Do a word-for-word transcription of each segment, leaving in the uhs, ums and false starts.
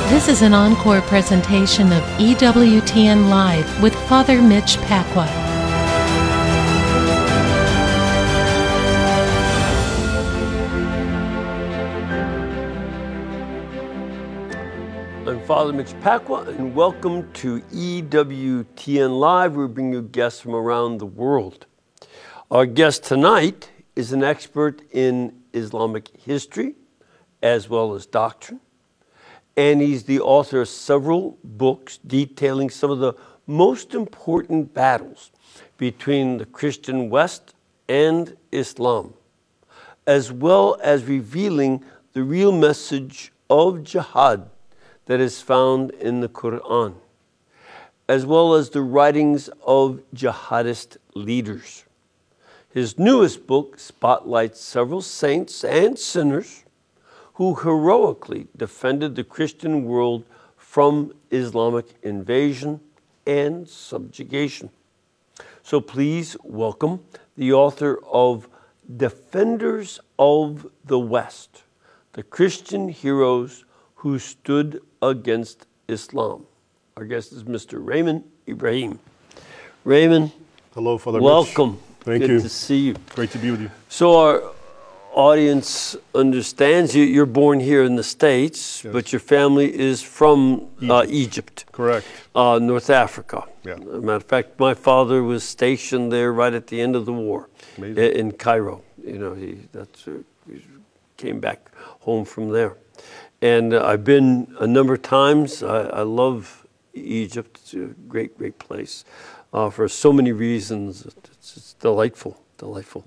This is an encore presentation of E W T N Live with Father Mitch Pacwa. I'm Father Mitch Pacwa, and welcome to E W T N Live. We bring you guests from around the world. Our guest tonight is an expert in Islamic history as well as doctrine, and he's the author of several books detailing some of the most important battles between the Christian West and Islam, as well as revealing the real message of jihad that is found in the Quran, as well as the writings of jihadist leaders. His newest book spotlights several saints and sinners who heroically defended the Christian world from Islamic invasion and subjugation. So please welcome the author of Defenders of the West, the Christian Heroes Who Stood Against Islam. Our guest is Mister Raymond Ibrahim. Raymond, hello, Father welcome. Mitch. Thank Good you. to see you. Great to be with you. So our audience understands you. You're born here in the States, Yes. but your family is from Egypt, uh, Egypt Correct. uh, North Africa. Yeah. As a matter of fact, my father was stationed there right at the end of the war Amazing. i- in Cairo. You know, he that's uh, he came back home from there. And uh, I've been a number of times. I, I love Egypt. It's a great, great place uh, for so many reasons. It's, it's delightful, delightful.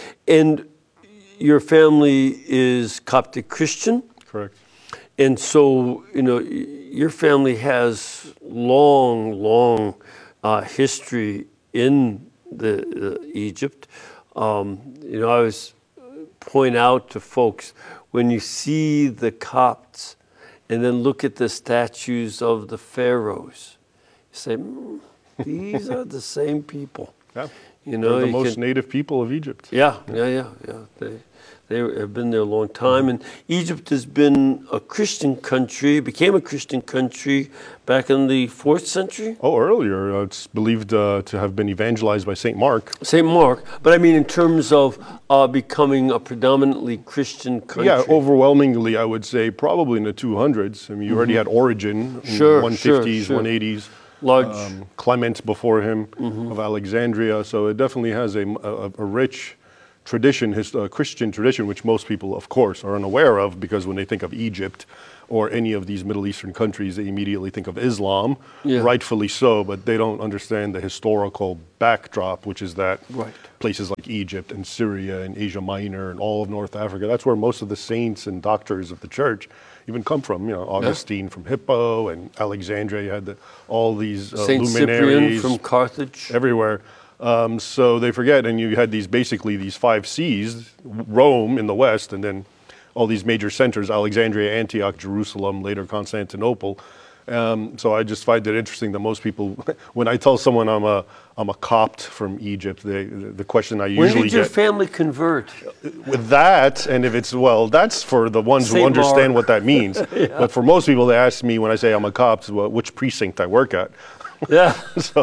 And your family is Coptic Christian. Correct. And so, you know, y- your family has long, long uh, history in the uh, Egypt. Um, you know, I always point out to folks, when you see the Copts and then look at the statues of the pharaohs, you say, mm, these are the same people. Yeah. You know, They're the you most can- native people of Egypt. yeah, yeah, yeah, yeah. They, they have been there a long time. And Egypt has been a Christian country, became a Christian country back in the fourth century. Oh, earlier, uh, it's believed uh, to have been evangelized by Saint Mark. Saint Mark. But I mean, in terms of uh, becoming a predominantly Christian country. Yeah, overwhelmingly, I would say probably in the two hundreds. I mean, you already had Origen in Sure, one fifties, sure, sure. one eighties. Large. Um, Clement before him of Alexandria. So it definitely has a, a, a rich tradition, his uh, Christian tradition, which most people, of course, are unaware of, because when they think of Egypt or any of these Middle Eastern countries, they immediately think of Islam, Yeah. rightfully so, but they don't understand the historical backdrop, which is that Right. places like Egypt and Syria and Asia Minor and all of North Africa, that's where most of the saints and doctors of the church even come from. You know, Augustine from Hippo, and Alexandria, you had the, all these uh, Saint Cyprian luminaries from Carthage. everywhere. Um, so they forget, and you had these basically these five C's: Rome in the west, and then all these major centers: Alexandria, Antioch, Jerusalem, later Constantinople. Um, so I just find it interesting that most people, when I tell someone I'm a I'm a Copt from Egypt, they, the question I When usually did your get family convert? with that, and if it's, well, that's for the ones who Saint understand Mark. what that means. But for most people, they ask me when I say I'm a Copt, well, which precinct I work at. Yeah. so,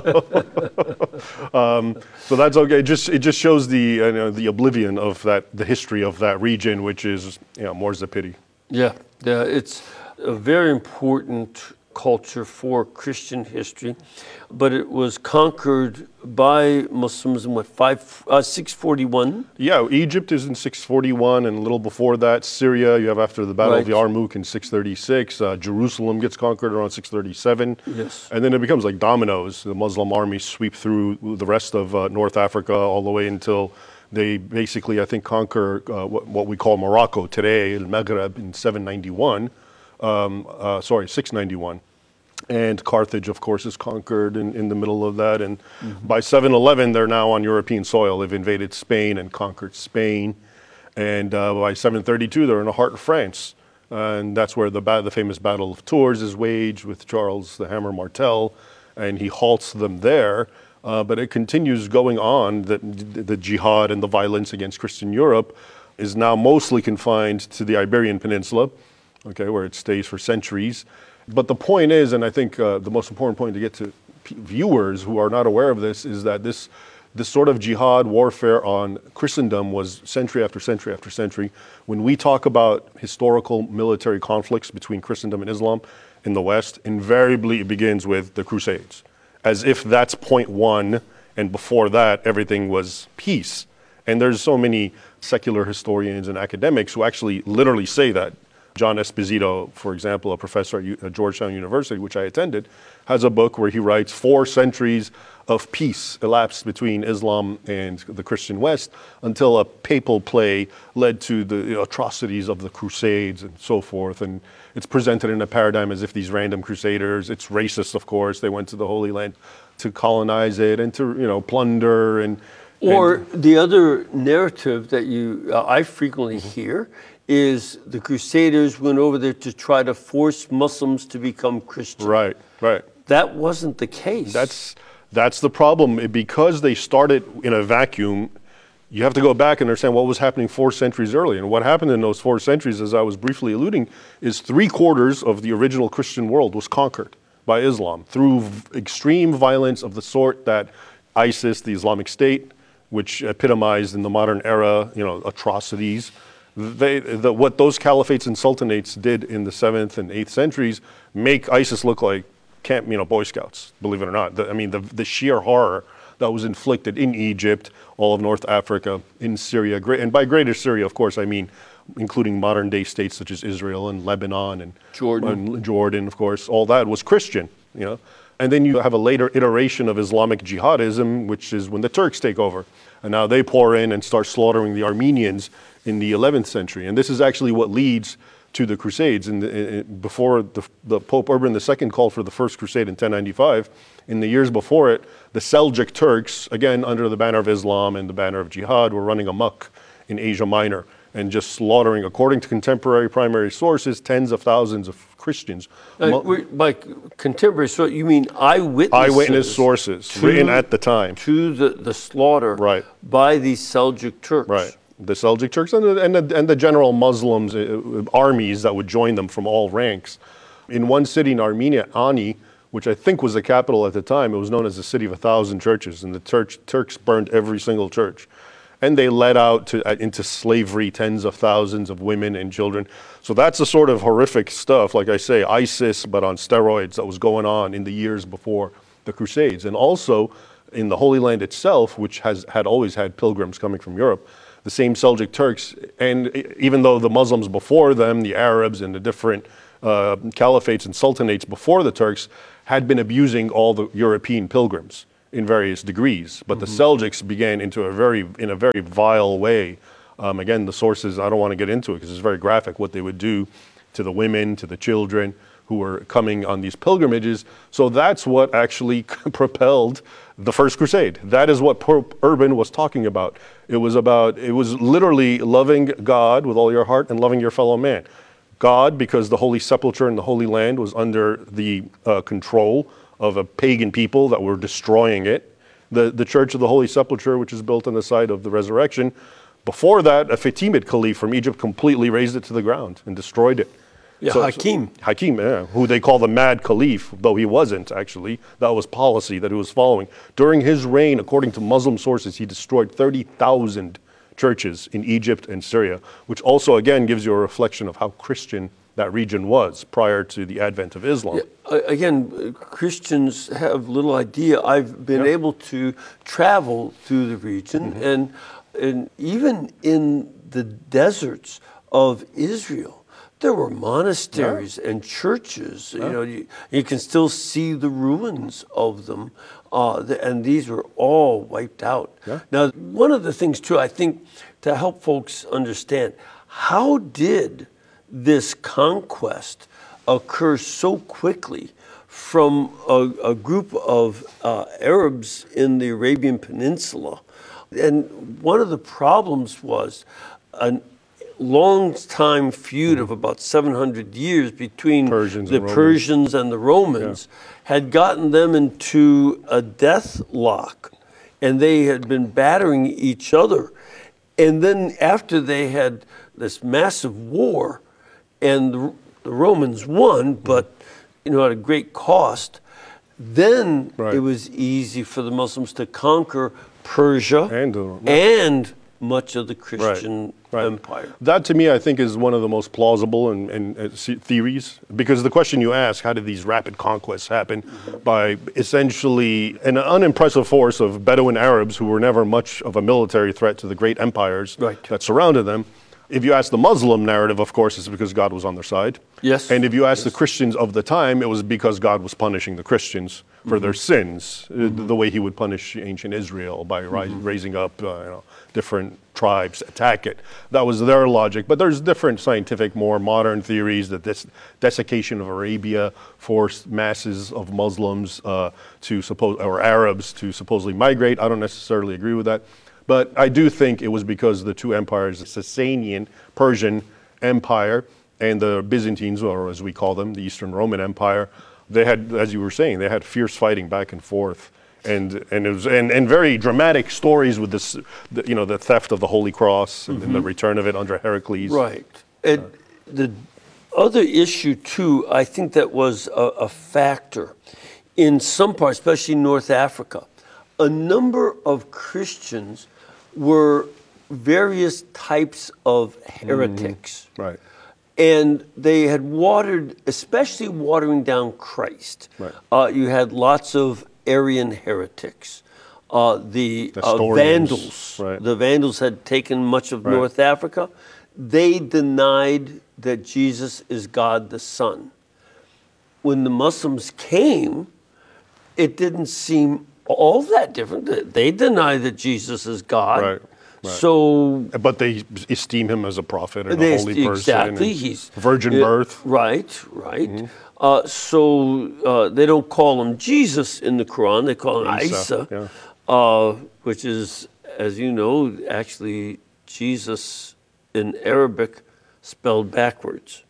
um, so that's okay. It just it just shows the you know, the oblivion of that, the history of that region, which is, you know, more's the pity. Yeah, yeah, it's a very important culture for Christian history, but it was conquered by Muslims in what, five, uh, six forty-one? Yeah, Egypt is in six forty-one, and a little before that, Syria, you have after the Battle of Right. Yarmouk in six thirty-six. Uh, Jerusalem gets conquered around six thirty-seven. Yes. And then it becomes like dominoes. The Muslim armies sweep through the rest of uh, North Africa all the way until they basically, I think, conquer uh, what, what we call Morocco today, El Maghreb, in seven ninety-one. Um, uh, sorry, six ninety-one. And Carthage, of course, is conquered in, in the middle of that. And by seven eleven, they're now on European soil. They've invaded Spain and conquered Spain. And uh, by seven thirty-two, they're in the heart of France. And that's where the, ba- the famous Battle of Tours is waged with Charles the Hammer Martel. And he halts them there. Uh, but it continues going on. The, the jihad and the violence against Christian Europe is now mostly confined to the Iberian Peninsula. okay, where it stays for centuries. But the point is, and I think uh, the most important point to get to p- viewers who are not aware of this, is that this this sort of jihad warfare on Christendom was century after century after century. When we talk about historical military conflicts between Christendom and Islam in the West, invariably it begins with the Crusades, as if that's point one, and before that everything was peace. And there's so many secular historians and academics who actually literally say that. John Esposito, for example, a professor at U- at Georgetown University, which I attended, has a book where he writes four centuries of peace elapsed between Islam and the Christian West until a papal play led to the you know, atrocities of the Crusades and so forth. And it's presented in a paradigm as if these random crusaders, it's racist, of course, they went to the Holy Land to colonize it and to you know plunder and Or and, the other narrative that you uh, I frequently hear is the Crusaders went over there to try to force Muslims to become Christian. right, right. That wasn't the case. That's that's the problem. It- Because they started in a vacuum, you have to go back and understand what was happening four centuries earlier. And what happened in those four centuries, as I was briefly alluding, is three quarters of the original Christian world was conquered by Islam through v- extreme violence of the sort that ISIS, the Islamic State, which epitomized in the modern era, you know, atrocities. They, the, what those caliphates and sultanates did in the seventh and eighth centuries make ISIS look like camp, you know, Boy Scouts, believe it or not. The, I mean, the, the sheer horror that was inflicted in Egypt, all of North Africa, in Syria, great, and by Greater Syria, of course, I mean, including modern day states such as Israel and Lebanon and Jordan. and Jordan, of course, all that was Christian, you know. And then you have a later iteration of Islamic jihadism, which is when the Turks take over. And now they pour in and start slaughtering the Armenians in the eleventh century. And this is actually what leads to the Crusades. And before the, the Pope Urban the Second called for the First Crusade in ten ninety-five, in the years before it, the Seljuk Turks, again under the banner of Islam and the banner of jihad, were running amok in Asia Minor and just slaughtering, according to contemporary primary sources, tens of thousands of Christians. Uh, Mo- we're- by contemporary, so you mean eyewitnesses? eyewitness sources to- written at the time. to the, the slaughter Right. by these Seljuk Turks. Right. The Seljuk Turks and the, and the, and the general Muslims, uh, armies that would join them from all ranks. In one city in Armenia, Ani, which I think was the capital at the time, it was known as the city of a thousand churches, and the Tur- Turks burned every single church. And they let out to, uh, into slavery tens of thousands of women and children. So that's the sort of horrific stuff, like I say, ISIS, but on steroids, that was going on in the years before the Crusades. And also in the Holy Land itself, which has had always had pilgrims coming from Europe, the same Seljuk Turks, and even though the Muslims before them, the Arabs and the different uh, caliphates and sultanates before the Turks, had been abusing all the European pilgrims in various degrees, but mm-hmm. the Seljuks began into a very, in a very vile way. Um, again, the sources, I don't want to get into it because it's very graphic, what they would do to the women, to the children who were coming on these pilgrimages. So that's what actually propelled the First Crusade. That is what Pope Urban was talking about. It was about, it was literally loving God with all your heart and loving your fellow man. God, because the Holy Sepulchre and the Holy Land was under the uh, control of a pagan people that were destroying it. The, the Church of the Holy Sepulchre, which is built on the site of the resurrection, before that, a Fatimid caliph from Egypt completely razed it to the ground and destroyed it. Yeah, So- Hakim. Hakim, yeah, who they call the Mad Caliph, though he wasn't actually. That was policy that he was following. During his reign, according to Muslim sources, he destroyed thirty thousand churches in Egypt and Syria, which also, again, gives you a reflection of how Christian that region was prior to the advent of Islam. Uh, Again, uh, Christians have little idea. I've been Yeah. able to travel through the region, Mm-hmm. and and even in the deserts of Israel, there were monasteries and churches. You know, you, you can still see the ruins of them, uh, the, and these were all wiped out. Yeah. Now, one of the things too, I think, to help folks understand, how did this conquest occur so quickly from a, a group of uh, Arabs in the Arabian Peninsula? And one of the problems was a long time feud of about seven hundred years between Persians the and Romans. Persians and the Romans had gotten them into a deathlock, and they had been battering each other. And then after they had this massive war, and the the Romans won, but you know, at a great cost. Then Right. it was easy for the Muslims to conquer Persia And, uh, and much of the Christian Right. empire. That, to me, I think is one of the most plausible and, and uh, se- theories, because the question you ask, how did these rapid conquests happen? By essentially an unimpressive force of Bedouin Arabs who were never much of a military threat to the great empires Right. that surrounded them. If you ask the Muslim narrative, of course, it's because God was on their side. Yes. And if you ask the Christians of the time, it was because God was punishing the Christians for their sins, uh, the way he would punish ancient Israel by ri- raising up uh, you know, different tribes, attack it. That was their logic. But there's different scientific, more modern theories that this desiccation of Arabia forced masses of Muslims uh, to suppose, or Arabs to supposedly migrate. I don't necessarily agree with that. But I do think it was because the two empires, the Sasanian Persian Empire and the Byzantines, or as we call them, the Eastern Roman Empire, they had, as you were saying, they had fierce fighting back and forth. And and it was and, and very dramatic stories with this, the, you know, the theft of the Holy Cross and, and the return of it under Heracles. Right. And the other issue, too, I think that was a, a factor in some parts, especially North Africa. A number of Christians were various types of heretics. Right. And they had watered, especially watering down Christ. Right. Uh, you had lots of Arian heretics. Uh, the uh, Nestorians, Vandals. right. The Vandals had taken much of Right. North Africa. They denied that Jesus is God the Son. When the Muslims came, it didn't seem all that different. They deny that Jesus is God. Right, right. So But they esteem him as a prophet and they- a holy person. exactly. and He's virgin uh, birth. Right, right. Uh, so uh, they don't call him Jesus in the Quran. They call him Isa, Isa, yeah. uh, which is, as you know, actually Jesus in Arabic spelled backwards.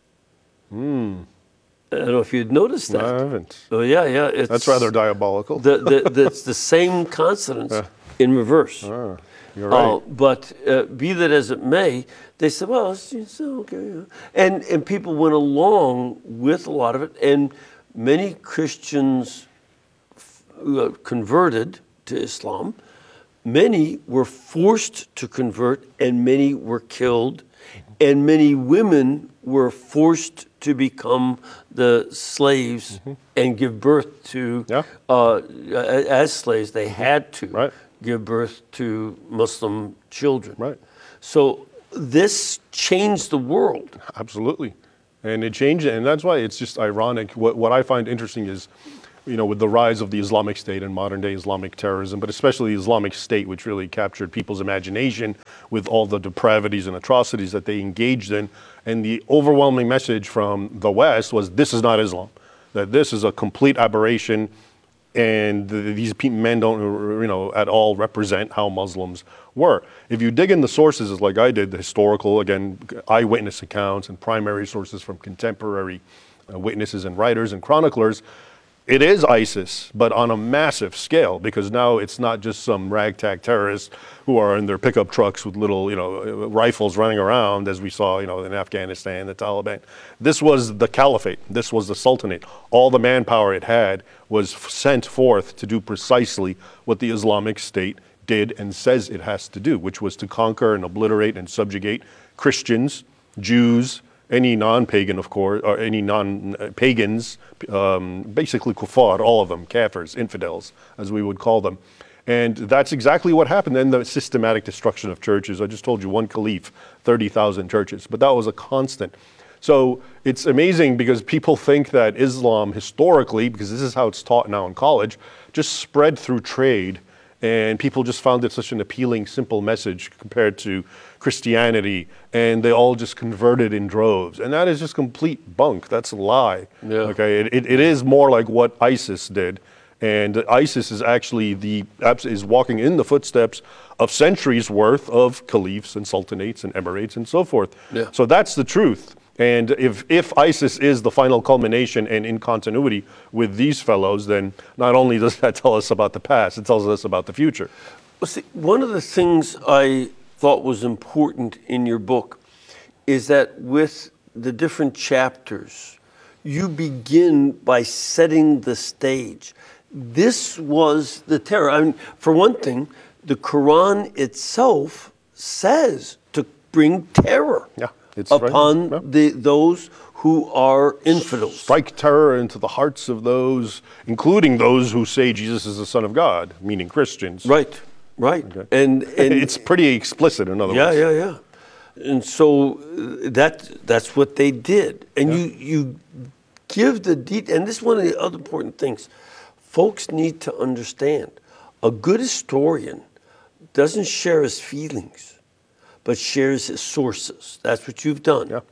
I don't know if you'd noticed that. I haven't. Oh yeah, yeah. It's, That's rather diabolical. The, the, the, it's the same consonants in reverse. Ah, you're right. Uh, but uh, be that as it may, they said, well, it's, it's okay. yeah." And, and people went along with a lot of it. And many Christians uh, converted to Islam. Many were forced to convert, and many were killed. And many women were forced to become the slaves and give birth to, Yeah. uh, as slaves, they had to Right. give birth to Muslim children. Right. So this changed the world. Absolutely. And it changed it. And that's why it's just ironic. What, what I find interesting is, you know, with the rise of the Islamic State and modern day Islamic terrorism, but especially the Islamic State, which really captured people's imagination with all the depravities and atrocities that they engaged in. And the overwhelming message from the West was, this is not Islam, that this is a complete aberration. And th- these pe- men don't, you know, at all represent how Muslims were. If you dig in the sources, like I did, the historical, again, eyewitness accounts and primary sources from contemporary uh, witnesses and writers and chroniclers, it is ISIS, but on a massive scale, because now it's not just some ragtag terrorists who are in their pickup trucks with little, you know, rifles running around, as we saw, you know, in Afghanistan, the Taliban. This was the caliphate. This was the sultanate. All the manpower it had was f- sent forth to do precisely what the Islamic State did and says it has to do, which was to conquer and obliterate and subjugate Christians, Jews, any non-pagan, of course, or any non-pagans, um, basically kuffar, all of them, kafirs, infidels, as we would call them. And that's exactly what happened. Then the systematic destruction of churches. I just told you one caliph, thirty thousand churches, but that was a constant. So it's amazing because people think that Islam historically, because this is how it's taught now in college, just spread through trade. And people just found it such an appealing, simple message compared to Christianity, and they all just converted in droves. And that is just complete bunk. That's a lie. Yeah. Okay, it, it, it is more like what ISIS did, and ISIS is actually the is walking in the footsteps of centuries worth of caliphs and sultanates and emirates and so forth. Yeah. So that's the truth. And if, if ISIS is the final culmination and in continuity with these fellows, then not only does that tell us about the past, it tells us about the future. Well, see, one of the things I thought was important in your book is that with the different chapters, you begin by setting the stage. This was the terror. I mean, for one thing, the Quran itself says to bring terror Yeah, it's upon right. Yeah. the those who are infidels. Strike terror into the hearts of those, including those who say Jesus is the Son of God, meaning Christians. Right, right. Okay. And, and It's pretty explicit, in other yeah, words. yeah, yeah. And so uh, that that's what they did. And Yeah. you you give the detail. And this is one of the other important things. Folks need to understand. A good historian doesn't share his feelings, but shares his sources. That's what you've done. Yeah.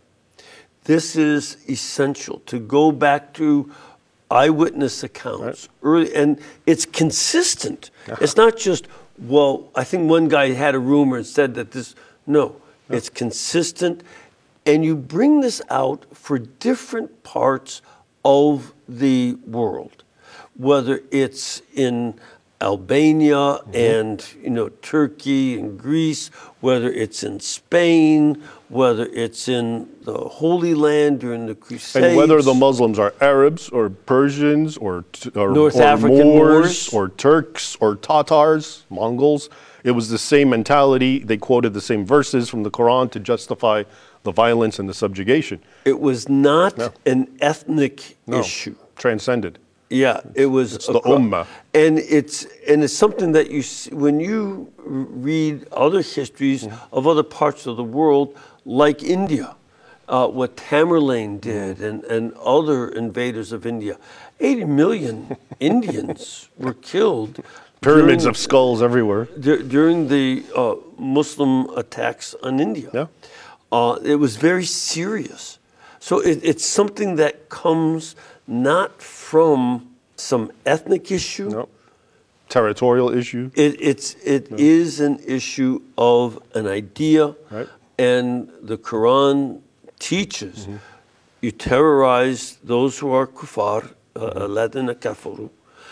This is essential to go back to eyewitness accounts early, and it's consistent. It's not just, well, I think one guy had a rumor and said that this. No, it's consistent, and you bring this out for different parts of the world, whether it's in Albania mm-hmm. and you know Turkey and Greece, whether it's in Spain, whether it's in the Holy Land during the Crusades, and whether the Muslims are Arabs or Persians or or, North or African Moors, Moors or Turks or Tatars, Mongols, it was the same mentality. They quoted the same verses from the Quran to justify the violence and the subjugation. It was not No. an ethnic No, issue. transcended. Yeah, it was It's the acro- ummah. and it's and it's something that you see, when you read other histories Mm-hmm. of other parts of the world, like India, uh, what Tamerlane did, Mm-hmm. and and other invaders of India, eighty million Indians were killed. Pyramids during- of skulls everywhere. dur- during the uh, Muslim attacks on India. Yeah. Uh, it was very serious. So it, it's something that comes not from some ethnic issue. No. Territorial issue. It, it's, it is an issue of an idea. Right. And the Quran teaches you terrorize those who are kuffar, uh, الَّذِينَ كَفَرُوا.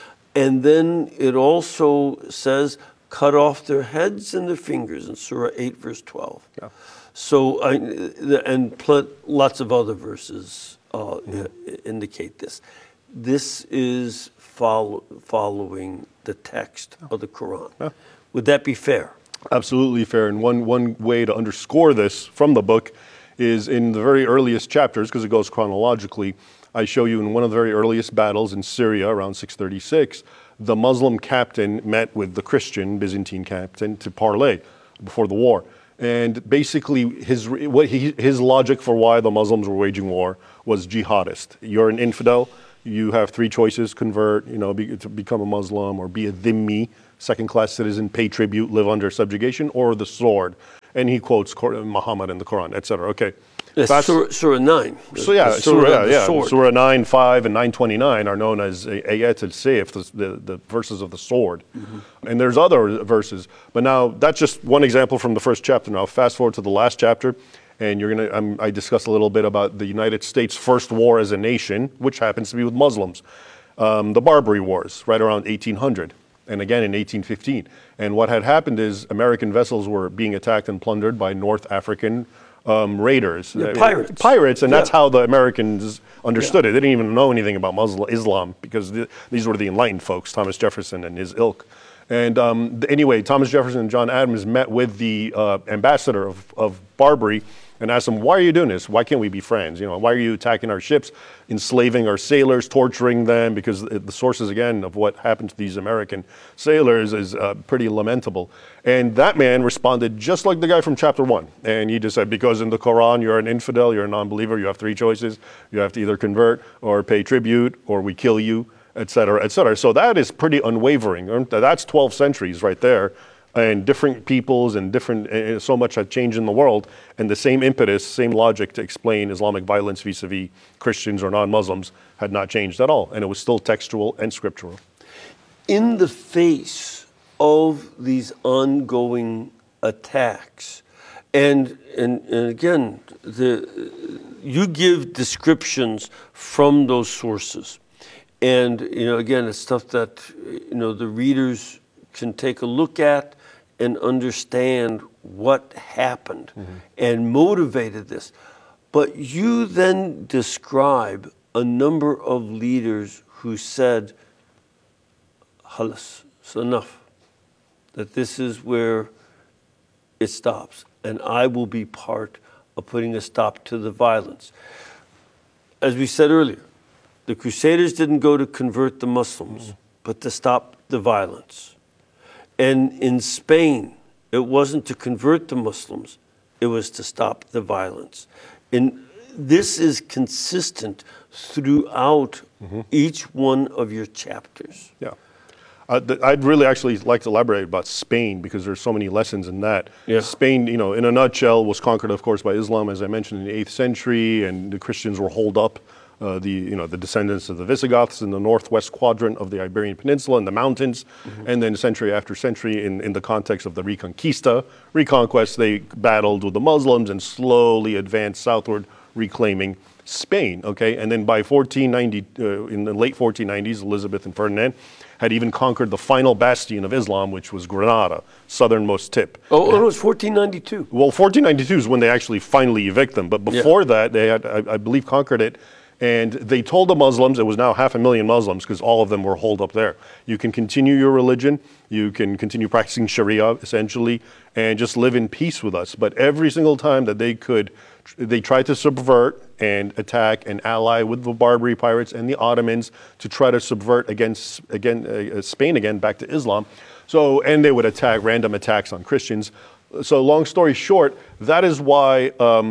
And then it also says, cut off their heads and their fingers in Surah eight, verse twelve. Yeah. So, I, and pl- lots of other verses uh, indicate this. This is follow, following the text of the Quran. Yeah. Would that be fair? Absolutely fair. And one, one way to underscore this from the book is in the very earliest chapters, because it goes chronologically. I show you in one of the very earliest battles in Syria around six thirty-six, the Muslim captain met with the Christian Byzantine captain to parley before the war. And basically, his what he, his logic for why the Muslims were waging war was jihadist. You're an infidel. You have three choices: convert, you know, be, to become a Muslim, or be a dhimmi, second-class citizen, pay tribute, live under subjugation, or the sword. And he quotes Muhammad in the Quran, et cetera. Okay. That's Surah, Surah nine. So yeah, The Surah, yeah, of the yeah. sword. Surah nine, five, and nine twenty-nine are known as Ayat al-Sayf, the, the, the verses of the sword. Mm-hmm. And there's other verses, but now that's just one example from the first chapter. Now fast forward to the last chapter, and you're gonna. I'm, I discuss a little bit about the United States' first war as a nation, which happens to be with Muslims, um, the Barbary Wars, right around eighteen hundred. And again in eighteen fifteen. And what had happened is American vessels were being attacked and plundered by North African um, raiders. Yeah, uh, pirates. Pirates, and that's Yeah. how the Americans understood Yeah. it. They didn't even know anything about Muslim Islam because th- these were the enlightened folks, Thomas Jefferson and his ilk. And um, th- anyway, Thomas Jefferson and John Adams met with the uh, ambassador of, of Barbary and asked him, why are you doing this? Why can't we be friends? You know, why are you attacking our ships, enslaving our sailors, torturing them? Because the, the sources, again, of what happened to these American sailors is uh, pretty lamentable. And that man responded just like the guy from chapter one. And he just said, because in the Quran, you're an infidel, you're a non-believer, you have three choices. You have to either convert or pay tribute or we kill you, et cetera, et cetera. So that is pretty unwavering. That's twelve centuries right there. And different peoples and different, uh, so much had changed in the world, and the same impetus, same logic to explain Islamic violence vis-a-vis Christians or non-Muslims had not changed at all, and it was still textual and scriptural. In the face of these ongoing attacks, and and, and again, the you give descriptions from those sources, and you know, again, it's stuff that you know the readers can take a look at and understand what happened mm-hmm. and motivated this. But you then describe a number of leaders who said, halas, it's enough, that this is where it stops, and I will be part of putting a stop to the violence. As we said earlier, the Crusaders didn't go to convert the Muslims, mm-hmm. but to stop the violence. And in Spain, it wasn't to convert the Muslims, it was to stop the violence. And this is consistent throughout mm-hmm. each one of your chapters. Yeah. Uh, th- I'd really actually like to elaborate about Spain because there's so many lessons in that. Yeah. Spain, you know, in a nutshell, was conquered, of course, by Islam, as I mentioned, in the eighth century, and the Christians were holed up. Uh, the you know the descendants of the Visigoths in the northwest quadrant of the Iberian Peninsula in the mountains, mm-hmm. and then century after century, in, in the context of the Reconquista, Reconquest, they battled with the Muslims and slowly advanced southward, reclaiming Spain. Okay, and then by fourteen ninety, uh, in the late fourteen nineties, Elizabeth and Ferdinand had even conquered the final bastion of Islam, which was Granada, southernmost tip. Oh, it was fourteen ninety-two. Well, fourteen ninety-two is when they actually finally evict them, but before yeah. that, they had, I, I believe, conquered it. And they told the Muslims, it was now half a million Muslims, because all of them were holed up there. You can continue your religion, you can continue practicing Sharia, essentially, and just live in peace with us. But every single time that they could, they tried to subvert and attack and ally with the Barbary pirates and the Ottomans to try to subvert against again uh, Spain again back to Islam. So, and they would attack, random attacks on Christians. So long story short, that is why,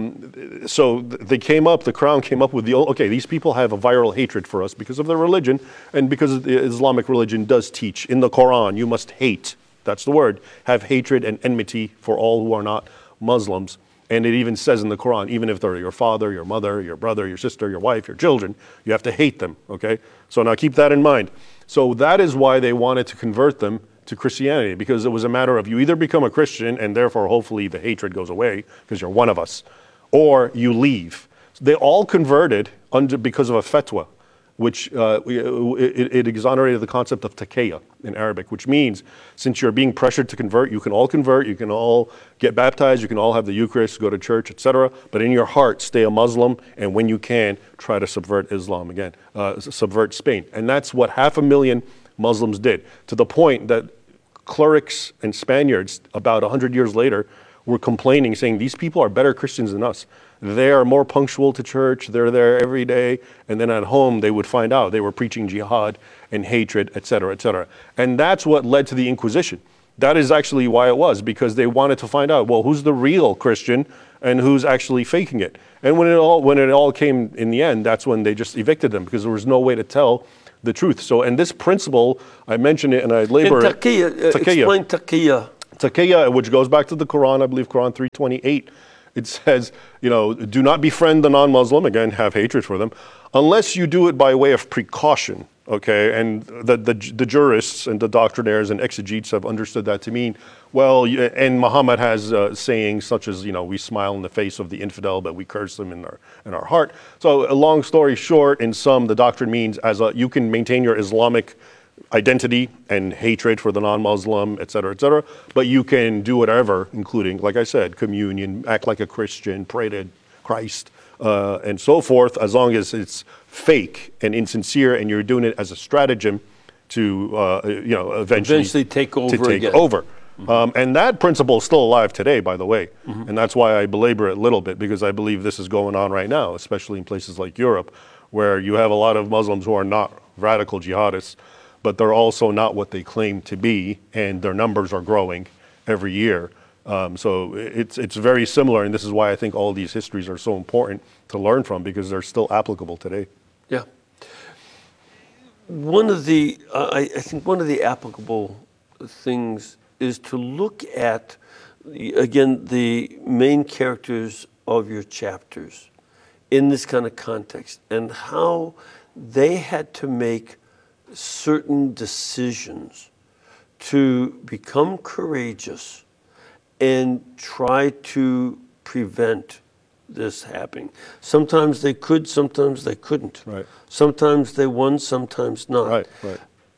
um, so they came up, the crown came up with the, okay, these people have a viral hatred for us because of their religion, and because the Islamic religion does teach in the Quran, you must hate, that's the word, have hatred and enmity for all who are not Muslims. And it even says in the Quran, even if they're your father, your mother, your brother, your sister, your wife, your children, you have to hate them, okay? So now keep that in mind. So that is why they wanted to convert them to Christianity, because it was a matter of you either become a Christian and therefore hopefully the hatred goes away because you're one of us, or you leave. They all converted under because of a fatwa, which uh, it, it exonerated the concept of taqiyya in Arabic, which means since you're being pressured to convert, you can all convert, you can all get baptized, you can all have the Eucharist, go to church, et cetera. But in your heart, stay a Muslim, and when you can, try to subvert Islam again, uh, subvert Spain. And that's what half a million Muslims did, to the point that clerics and Spaniards about one hundred years later were complaining, saying these people are better Christians than us. They are more punctual to church, they're there every day, and then at home they would find out they were preaching jihad and hatred, et cetera, et cetera. And that's what led to the Inquisition. That is actually why it was, because they wanted to find out, well, who's the real Christian and who's actually faking it. And when it all when it all came in the end, that's when they just evicted them, because there was no way to tell the truth. So, and this principle, I mentioned it and I labor it. Taqiyya, uh, explain taqiyya. Taqiyya, which goes back to the Quran, I believe Quran three twenty-eight. It says, you know, do not befriend the non-Muslim, again, have hatred for them, unless you do it by way of precaution, okay? And the, the, the jurists and the doctrinaires and exegetes have understood that to mean, well, and Muhammad has uh, sayings such as, you know, we smile in the face of the infidel, but we curse them in our in our heart. So a long story short, in sum, the doctrine means as a, you can maintain your Islamic identity and hatred for the non-Muslim, et cetera, et cetera, but you can do whatever, including, like I said, communion, act like a Christian, pray to Christ, uh, and so forth, as long as it's fake and insincere and you're doing it as a stratagem to, uh, you know, eventually, eventually take over to take again. over. Mm-hmm. Um, and that principle is still alive today, by the way. Mm-hmm. And that's why I belabor it a little bit, because I believe this is going on right now, especially in places like Europe, where you have a lot of Muslims who are not radical jihadists, but they're also not what they claim to be, and their numbers are growing every year. Um, so it's it's very similar, and this is why I think all these histories are so important to learn from, because they're still applicable today. Yeah. One of the, uh, I, I think one of the applicable things is to look at, again, the main characters of your chapters in this kind of context, and how they had to make certain decisions to become courageous and try to prevent this happening. Sometimes they could, sometimes they couldn't. Right. Sometimes they won, sometimes not. Right, right.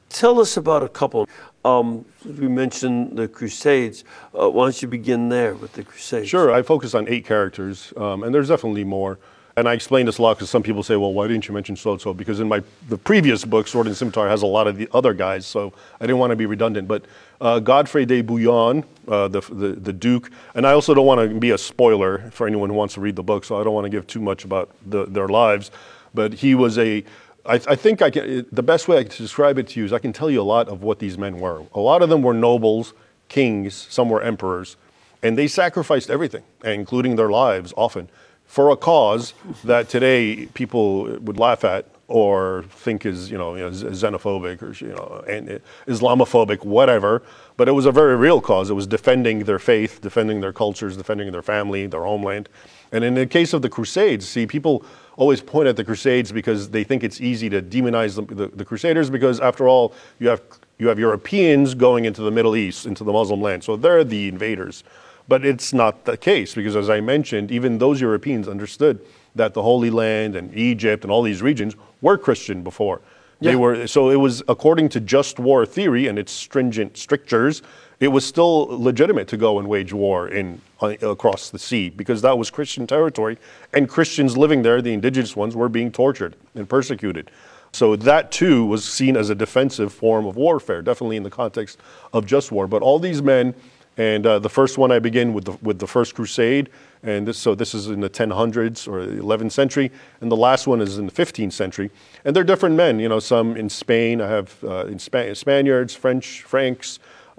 Tell us about a couple. Um, we mentioned the Crusades. Uh, why don't you begin there with the Crusades? Sure, I focus on eight characters, um, and there's definitely more. And I explain this a lot because some people say, well, why didn't you mention so-and-so? Because in my the previous book, Sword and Scimitar, has a lot of the other guys, so I didn't want to be redundant. But uh, Godfrey de Bouillon, uh, the, the the Duke, and I also don't want to be a spoiler for anyone who wants to read the book, so I don't want to give too much about the, their lives. But he was a, I, I think I can, the best way I can describe it to you is I can tell you a lot of what these men were. A lot of them were nobles, kings, some were emperors, and they sacrificed everything, including their lives often, for a cause that today people would laugh at or think is, you know, you know xenophobic or, you know, and Islamophobic, whatever. But it was a very real cause. It was defending their faith, defending their cultures, defending their family, their homeland. And in the case of the Crusades, see, people always point at the Crusades because they think it's easy to demonize the, the, the Crusaders because, after all, you have you have Europeans going into the Middle East, into the Muslim land. So they're the invaders. But it's not the case because, as I mentioned, even those Europeans understood that the Holy Land and Egypt and all these regions were Christian before. Yeah. They were, so it was, according to just war theory and its stringent strictures, it was still legitimate to go and wage war in uh, across the sea because that was Christian territory, and Christians living there, the indigenous ones, were being tortured and persecuted. So that too was seen as a defensive form of warfare, definitely in the context of just war. But all these men. And uh, the first one I begin with the, with the First Crusade, and this, so this is in the ten hundreds or eleventh century, and the last one is in the fifteenth century. And they're different men, you know, some in Spain, I have uh, in Spa- Spaniards, French, Franks,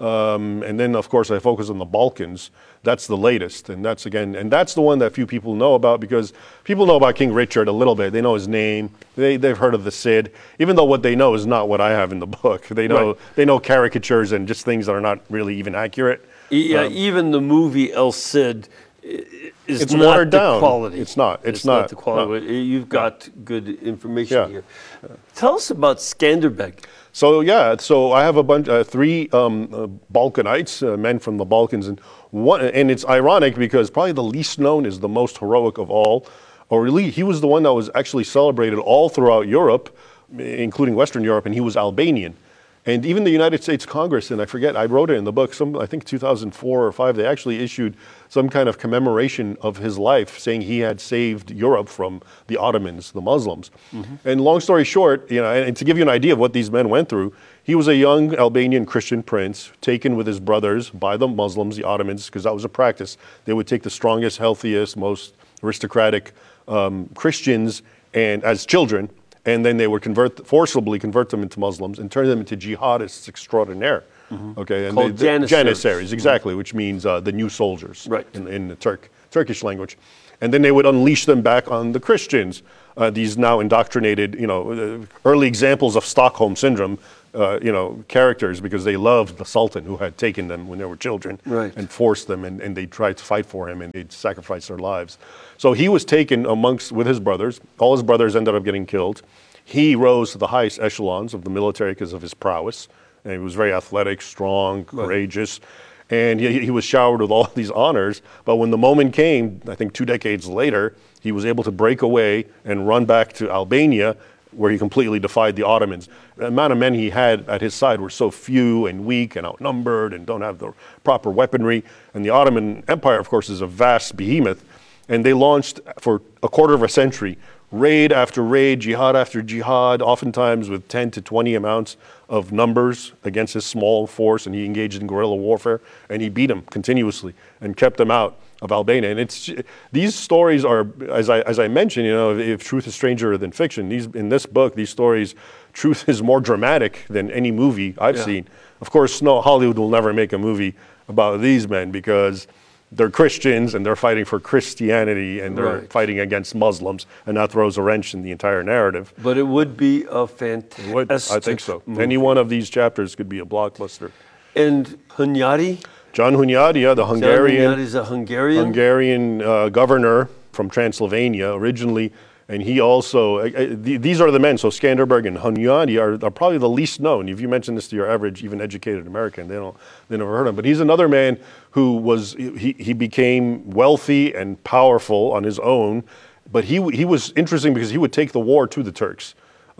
um, and then of course I focus on the Balkans. That's the latest, and that's again, and that's the one that few people know about because people know about King Richard a little bit. They know his name. They they've heard of the Cid, even though what they know is not what I have in the book. They know Right. they know caricatures and just things that are not really even accurate. Yeah, Um, even the movie El Cid i- is It's not watered the down. quality. It's not. It's not. the quality. You've got good information Yeah. here. Tell us about Skanderbeg. So yeah, so I have a bunch, uh, three um, uh, Balkanites, uh, men from the Balkans, and one, and it's ironic because probably the least known is the most heroic of all. Or really, he was the one that was actually celebrated all throughout Europe, including Western Europe, and he was Albanian. And even the United States Congress, and I forget, I wrote it in the book, some, I think two thousand four or five, they actually issued some kind of commemoration of his life, saying he had saved Europe from the Ottomans, the Muslims. Mm-hmm. And long story short, you know, and, and to give you an idea of what these men went through, he was a young Albanian Christian prince taken with his brothers by the Muslims, the Ottomans, because that was a practice. They would take the strongest, healthiest, most aristocratic um, Christians and as children, and then they would convert, forcibly convert them into Muslims and turn them into jihadists extraordinaire. Mm-hmm. Okay, and Called they, Janissaries. Janissaries, exactly, which means uh, the new soldiers, Right. in, in the Turk, Turkish language. And then they would unleash them back on the Christians. Uh, these now indoctrinated, you know, uh, early examples of Stockholm syndrome, uh, you know, characters, because they loved the Sultan who had taken them when they were children, Right. and forced them, and, and they tried to fight for him, and they'd sacrifice their lives. So he was taken amongst with his brothers. All his brothers ended up getting killed. He rose to the highest echelons of the military because of his prowess. And he was very athletic, strong, courageous. And he, he was showered with all these honors. But when the moment came, I think two decades later, he was able to break away and run back to Albania, where he completely defied the Ottomans. The amount of men he had at his side were so few and weak and outnumbered and don't have the proper weaponry. And the Ottoman Empire, of course, is a vast behemoth. And they launched for a quarter of a century raid after raid, jihad after jihad, oftentimes with ten to twenty amounts of numbers against his small force, and he engaged in guerrilla warfare, and he beat them continuously and kept them out of Albania. And it's these stories are, as I as I mentioned, you know, if, if truth is stranger than fiction, these in this book, these stories, truth is more dramatic than any movie I've Yeah. seen. Of course, no, Hollywood will never make a movie about these men because they're Christians and they're fighting for Christianity and they're Right. fighting against Muslims, and that throws a wrench in the entire narrative. But it would be a fantastic Would- I think so. movie. Any one of these chapters could be a blockbuster. And Hunyadi? John Hunyadi, the Hungarian, Hunyadi is a Hungarian? Hungarian uh, governor from Transylvania originally, and he also, uh, uh, th- these are the men, so Skanderbeg and Hunyadi are, are probably the least known. If you mention this to your average, even educated American, they don't, they never heard of him. But he's another man who was, he, he became wealthy and powerful on his own, but he, he was interesting because he would take the war to the Turks.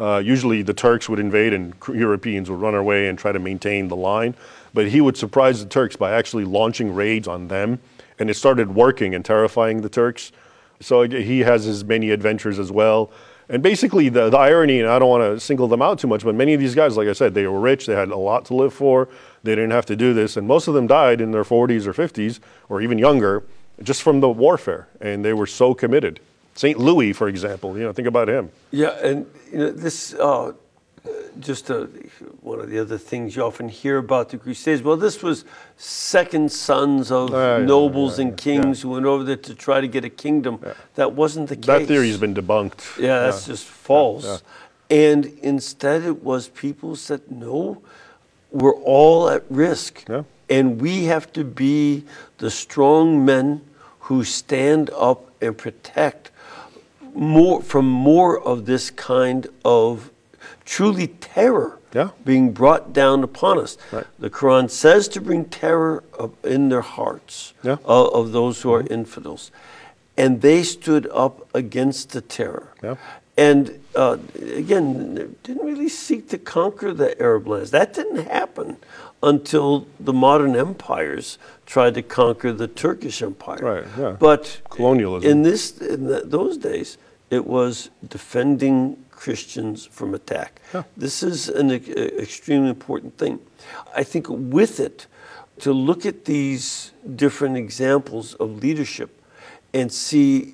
Uh, usually the Turks would invade and Europeans would run away and try to maintain the line. But he would surprise the Turks by actually launching raids on them. And it started working and terrifying the Turks. So he has his many adventures as well. And basically the, the irony, and I don't want to single them out too much, but many of these guys, like I said, they were rich, they had a lot to live for, they didn't have to do this. And most of them died in their forties or fifties, or even younger, just from the warfare. And they were so committed. Saint Louis, for example, you know, think about him. Yeah, and you know, this, uh, just uh, one of the other things you often hear about the Crusades, well, this was second sons of Uh, yeah, nobles yeah, and kings yeah. who went over there to try to get a kingdom. Yeah. That wasn't the case. That theory's been debunked. Yeah, that's just false. Yeah, yeah. And instead it was people said, no, we're all at risk. Yeah. And we have to be the strong men who stand up and protect more from more of this kind of truly terror Yeah. being brought down upon us. Right. The Quran says to bring terror up in their hearts Yeah. of, of those who are infidels. And they stood up against the terror. Yeah. And uh, again, didn't really seek to conquer the Arab lands. That didn't happen until the modern empires tried to conquer the Turkish Empire. Right, yeah. But Colonialism. in this, in the, those days, it was defending Christians from attack. Yeah. This is an e- extremely important thing. I think with it, to look at these different examples of leadership and see,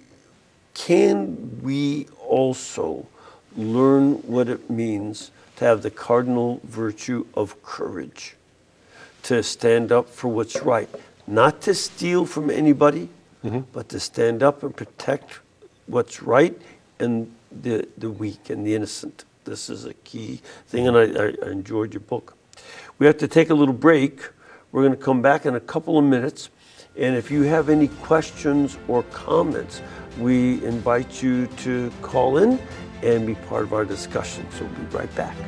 can we also learn what it means to have the cardinal virtue of courage, to stand up for what's right, not to steal from anybody, mm-hmm. but to stand up and protect what's right and the, the weak and the innocent. This is a key thing, and I, I, I enjoyed your book. We have to take a little break. We're going to come back in a couple of minutes, and if you have any questions or comments, we invite you to call in and be part of our discussion. So we'll be right back.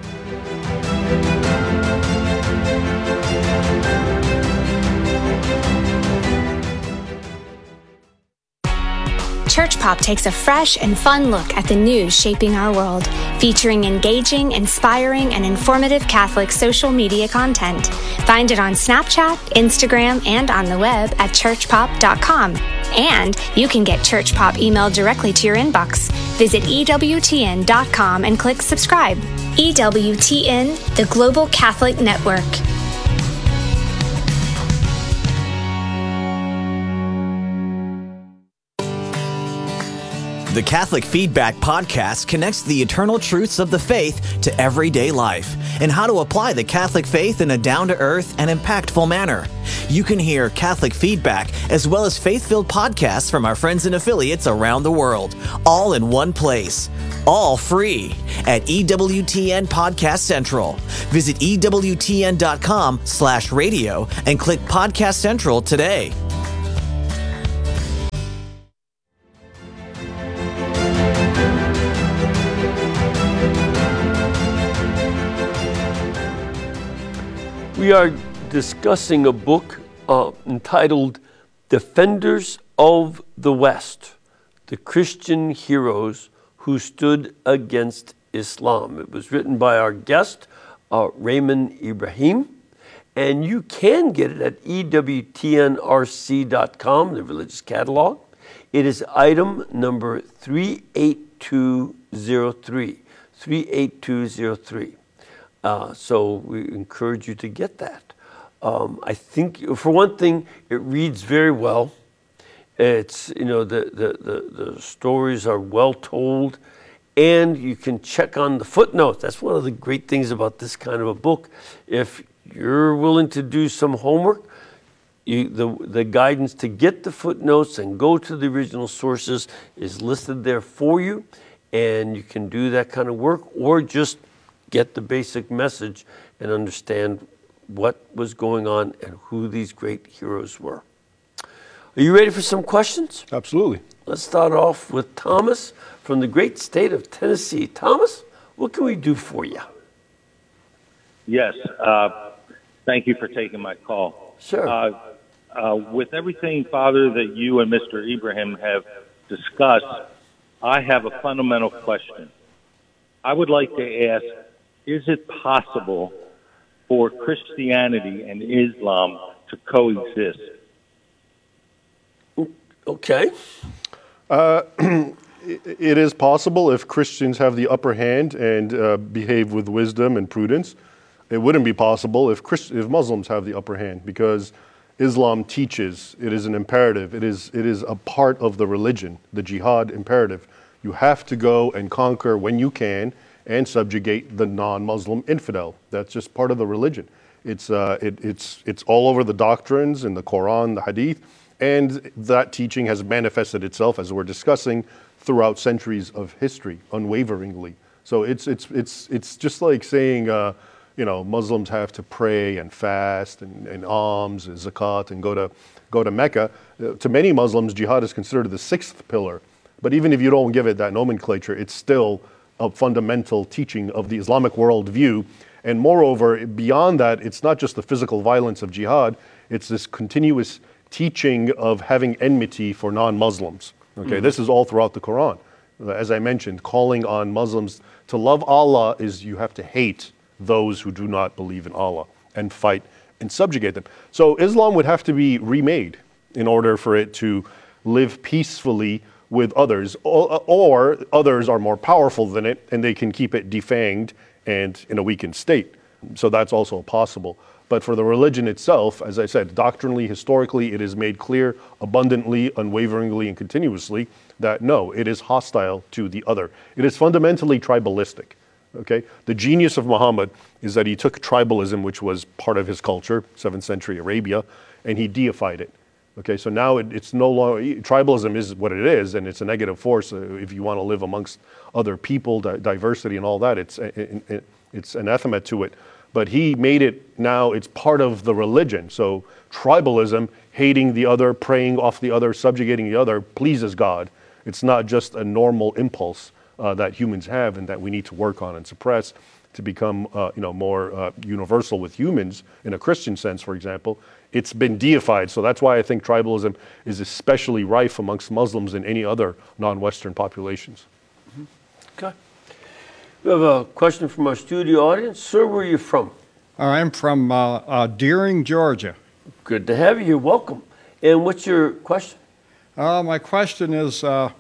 Church Pop takes a fresh and fun look at the news shaping our world, featuring engaging, inspiring, and informative Catholic social media content. Find it on Snapchat, Instagram, and on the web at church pop dot com. And you can get Church Pop emailed directly to your inbox. Visit E W T N dot com and click subscribe. E W T N, the Global Catholic Network. The Catholic Feedback Podcast connects the eternal truths of the faith to everyday life and how to apply the Catholic faith in a down-to-earth and impactful manner. You can hear Catholic Feedback as well as faith-filled podcasts from our friends and affiliates around the world, all in one place. All free at E W T N Podcast Central. Visit E W T N dot com slash radio and click Podcast Central today. We are discussing a book uh, entitled Defenders of the West, the Christian Heroes Who Stood Against Islam. It was written by our guest, uh, Raymond Ibrahim, and you can get it at E W T N R C dot com, the religious catalog. It is item number three eight two zero three, three eight two zero three. Uh, so we encourage you to get that. Um, I think, for one thing, it reads very well. It's, you know, the, the, the, the stories are well told, and you can check on the footnotes. That's one of the great things about this kind of a book. If you're willing to do some homework, you, the, the guidance to get the footnotes and go to the original sources is listed there for you, and you can do that kind of work, or just get the basic message and understand what was going on and who these great heroes were. Are you ready for some questions? Absolutely. Let's start off with Thomas from the great state of Tennessee. Thomas, what can we do for you? Yes. Uh, thank you for taking my call. Sure. Uh, uh, with everything, Father, that you and Mister Ibrahim have discussed, I have a fundamental question. I would like to ask, is it possible for Christianity and Islam to coexist? Okay. Uh, it is possible if Christians have the upper hand and uh, behave with wisdom and prudence. It wouldn't be possible if Christ- if Muslims have the upper hand, because Islam teaches, it is an imperative, it is it is a part of the religion, the jihad imperative. You have to go and conquer when you can and subjugate the non-Muslim infidel. That's just part of the religion. It's uh, it, it's it's all over the doctrines in the Quran, the Hadith, and that teaching has manifested itself, as we're discussing, throughout centuries of history, unwaveringly. So it's it's it's it's just like saying, uh, you know, Muslims have to pray and fast and, and alms and zakat and go to go to Mecca. Uh, to many Muslims, jihad is considered the sixth pillar. But even if you don't give it that nomenclature, it's still a fundamental teaching of the Islamic worldview. And moreover, beyond that, it's not just the physical violence of jihad, it's this continuous teaching of having enmity for non-Muslims. Okay, mm-hmm. This is all throughout the Quran. As I mentioned, calling on Muslims to love Allah is you have to hate those who do not believe in Allah and fight and subjugate them. So Islam would have to be remade in order for it to live peacefully with others, or, or others are more powerful than it and they can keep it defanged and in a weakened state. So that's also possible. But for the religion itself, as I said, doctrinally, historically, it is made clear abundantly, unwaveringly, and continuously that no, it is hostile to the other. It is fundamentally tribalistic. Okay? The genius of Muhammad is that he took tribalism, which was part of his culture, seventh century Arabia, and he deified it. Okay, so now it, it's no longer, tribalism is what it is, and it's a negative force. Uh, if you want to live amongst other people, di- diversity and all that, it's, it, it, it's anathema to it. But he made it now, it's part of the religion. So tribalism, hating the other, preying off the other, subjugating the other, pleases God. It's not just a normal impulse uh, that humans have and that we need to work on and suppress to become uh, you know, more uh, universal with humans in a Christian sense, for example. It's been deified. So that's why I think tribalism is especially rife amongst Muslims and any other non-Western populations. Mm-hmm. Okay. We have a question from our studio audience. Sir, where are you from? I'm from uh, uh, Deering, Georgia. Good to have you here. Welcome. And what's your question? Uh, my question is, uh,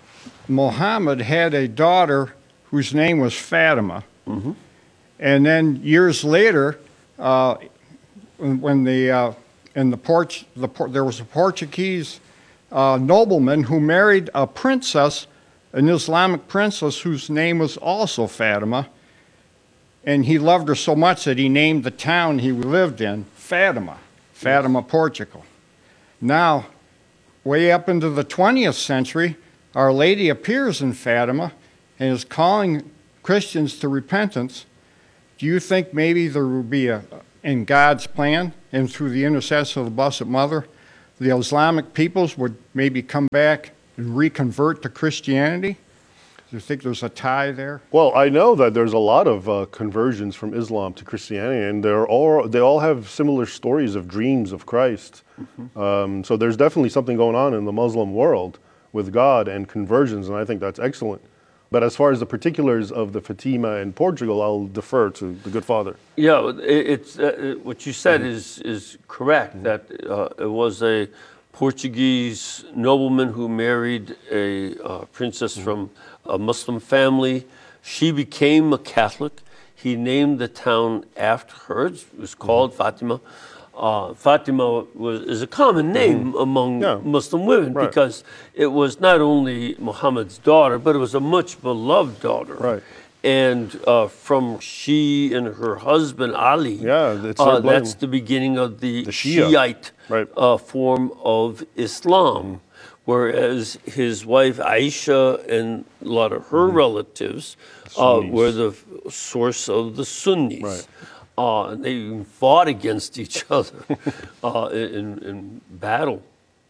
Muhammad had a daughter whose name was Fatima. Mm-hmm. And then years later, uh, when, when the, uh, in the, Port- the there was a Portuguese uh, nobleman who married a princess, an Islamic princess whose name was also Fatima, and he loved her so much that he named the town he lived in Fatima, Fatima, Portugal. Now, way up into the twentieth century, Our Lady appears in Fatima and is calling Christians to repentance. Do you think maybe there will be a, in God's plan and through the intercession of the Blessed Mother, the Islamic peoples would maybe come back and reconvert to Christianity? Do you think there's a tie there? Well, I know that there's a lot of uh, conversions from Islam to Christianity, and they're all they all have similar stories of dreams of Christ. Mm-hmm. Um, so there's definitely something going on in the Muslim world with God and conversions, and I think that's excellent. But as far as the particulars of the Fatima in Portugal, I'll defer to the good father. Yeah, it, it's uh, what you said mm-hmm. is is correct. Mm-hmm. That uh, it was a Portuguese nobleman who married a uh, princess mm-hmm. from a Muslim family. She became a Catholic. He named the town after her. It was called mm-hmm. Fatima. Uh, Fatima was is a common name mm-hmm. among yeah. Muslim women right. because it was not only Muhammad's daughter, but it was a much beloved daughter. Right. And uh, from she and her husband Ali, yeah, that's, uh, that's the beginning of the, the Shia. Shiite right. uh, form of Islam. Mm-hmm. Whereas his wife Aisha and a lot of her mm-hmm. relatives uh, were the source of the Sunnis. Right. Uh, and they fought against each other uh, in, in battle.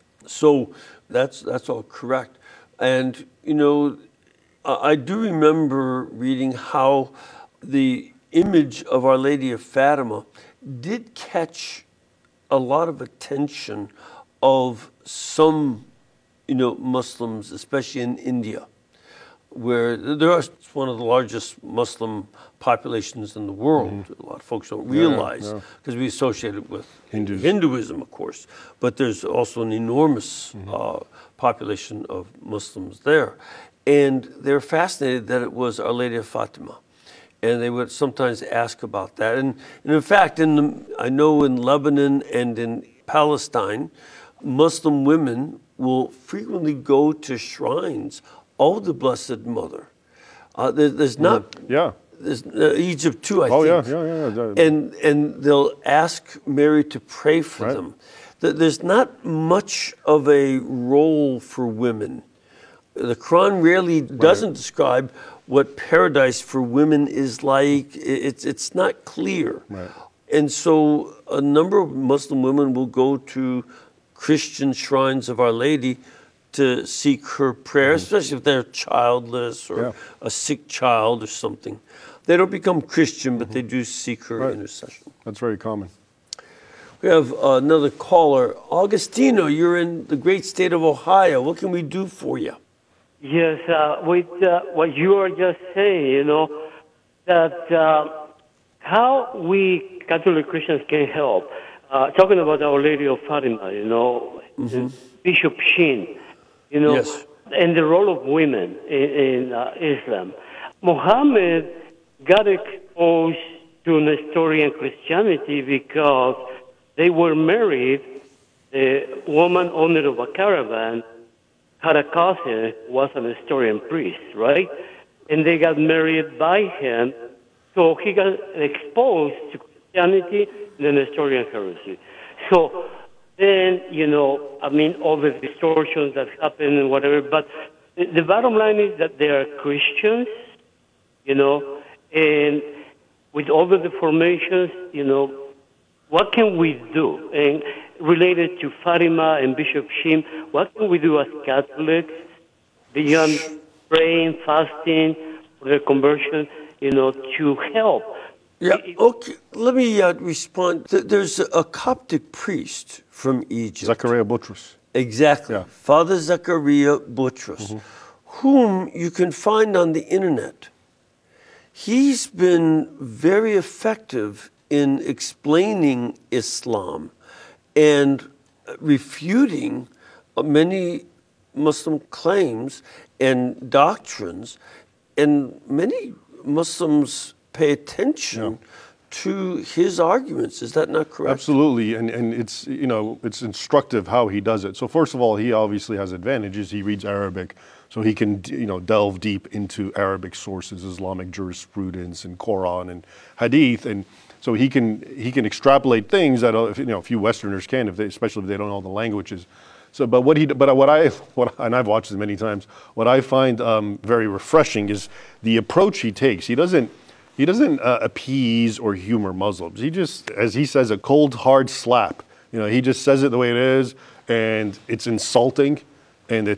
So that's that's all correct. And, you know, I do remember reading how the image of Our Lady of Fatima did catch a lot of attention of some, you know, Muslims, especially in India, where there are it's one of the largest Muslim populations in the world. Mm-hmm. A lot of folks don't realize because yeah, yeah. we associate it with Hindus. Hinduism, of course. But there's also an enormous mm-hmm. uh, population of Muslims there. And they're fascinated that it was Our Lady of Fatima. And they would sometimes ask about that. And, and in fact, in the, I know in Lebanon and in Palestine, Muslim women will frequently go to shrines of the Blessed Mother. Uh, there, there's not, yeah. there's uh, Egypt too, I oh, think. Oh, yeah, yeah, yeah. And, and they'll ask Mary to pray for right. them. There's not much of a role for women. The Quran rarely doesn't right. describe what paradise for women is like. It's, it's not clear. Right. And so a number of Muslim women will go to Christian shrines of Our Lady to seek her prayer, mm-hmm. especially if they're childless or yeah. a sick child or something. They don't become Christian, but mm-hmm. they do seek her right. intercession. That's very common. We have uh, another caller. Augustino, you're in the great state of Ohio. What can we do for you? Yes, uh, with uh, what you are just saying, you know, that uh, how we Catholic Christians can help. Uh, talking about Our Lady of Fatima, you know, mm-hmm. Bishop Sheen, you know, yes. and the role of women in, in uh, Islam. Muhammad got exposed to Nestorian Christianity because they were married. A woman owner of a caravan had a cousin who was a Nestorian priest, right? And they got married by him, so he got exposed to Christianity and the Nestorian heresy. So then, you know, I mean, all the distortions that happen and whatever, but the, the bottom line is that they are Christians, you know, and with all the deformations, you know, what can we do? And related to Fatima and Bishop Sheen, what can we do as Catholics beyond praying, fasting, for their conversion, you know, to help? Yeah, okay. Let me uh, respond. There's a Coptic priest from Egypt. Zachariah Boutros. Exactly. Yeah. Father Zachariah Boutros, mm-hmm. whom you can find on the internet. He's been very effective in explaining Islam and refuting many Muslim claims and doctrines, and many Muslims pay attention yeah. to his arguments. Is that not correct? Absolutely, and and it's you know it's instructive how he does it. So first of all, he obviously has advantages. He reads Arabic, so he can you know delve deep into Arabic sources, Islamic jurisprudence, and Quran and Hadith, and so he can he can extrapolate things that you know few Westerners can, if they, especially if they don't know the languages. So, but what he, but what I, what, and I've watched it many times. What I find um, very refreshing is the approach he takes. He doesn't, he doesn't uh, appease or humor Muslims. He just, as he says, a cold hard slap. You know, he just says it the way it is, and it's insulting, and it